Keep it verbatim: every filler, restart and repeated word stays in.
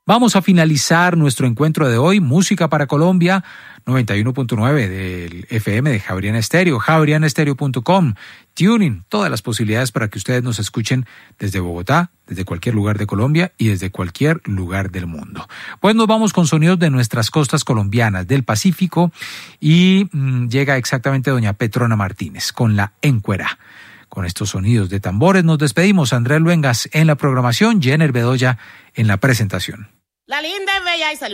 Vamos a finalizar nuestro encuentro de hoy, Música para Colombia, noventa y uno punto nueve del F M de Javeriana Estéreo, javeriana estéreo punto com, Tuning, todas las posibilidades para que ustedes nos escuchen desde Bogotá, desde cualquier lugar de Colombia y desde cualquier lugar del mundo. Pues nos vamos con sonidos de nuestras costas colombianas, del Pacífico, y mmm, llega exactamente doña Petrona Martínez con La Encuera. Con estos sonidos de tambores nos despedimos. Andrés Luengas en la programación, Jenner Bedoya en la presentación. La linda es bella y salió.